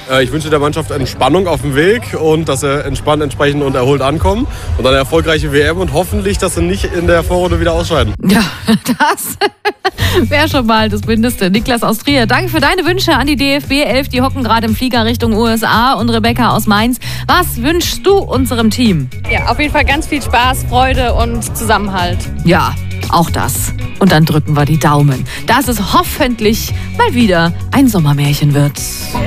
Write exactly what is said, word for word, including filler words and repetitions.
Äh, ich wünsche der Mannschaft Entspannung auf dem Weg und dass sie entspannt, entsprechend und erholt ankommen. Und eine erfolgreiche W M und hoffentlich, dass sie nicht in der Vorrunde wieder ausscheiden. Ja, das wäre schon mal das Mindeste. Niklas aus Trier, danke für deine Wünsche an die D F B elf. Die hocken gerade im Flieger Richtung U S A. Und Rebecca aus Mainz, was wünschst du unserem Team? Ja, auf jeden Fall ganz viel Spaß, Freude und Zusammenhalt. Ja, auch das. Und dann drücken wir die Daumen, dass es hoffentlich mal wieder ein Sommermärchen wird.